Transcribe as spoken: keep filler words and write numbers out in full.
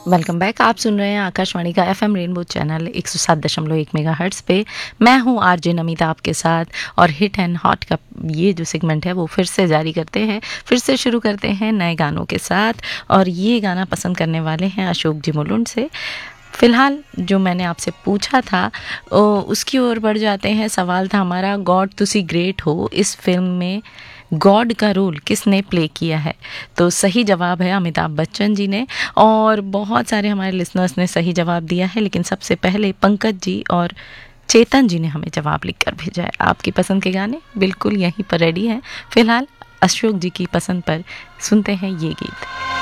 Welcome back. आप सुन रहे हैं आकाशवाणी का एफएम रेनबो चैनल एक सौ सात दशमलव एक मेगाहर्ट्ज़ पे। मैं हूं आरजे नमिता आपके साथ, और हिट एंड हॉट का ये जो सेगमेंट है वो फिर से जारी करते हैं, फिर से शुरू करते हैं नए गानों के साथ। और ये गाना पसंद करने वाले हैं अशोक जी मुलुंड से। फ़िलहाल जो मैंने आपसे पूछा था ओ, उसकी ओर बढ़ जाते हैं। सवाल था हमारा, गॉड तुसी ग्रेट हो इस फिल्म में गॉड का रोल किसने प्ले किया है? तो सही जवाब है अमिताभ बच्चन जी ने, और बहुत सारे हमारे लिसनर्स ने सही जवाब दिया है। लेकिन सबसे पहले पंकज जी और चेतन जी ने हमें जवाब लिखकर भेजा है। आपकी पसंद के गाने बिल्कुल यहीं पर रेडी हैं। फिलहाल अशोक जी की पसंद पर सुनते हैं ये गीत।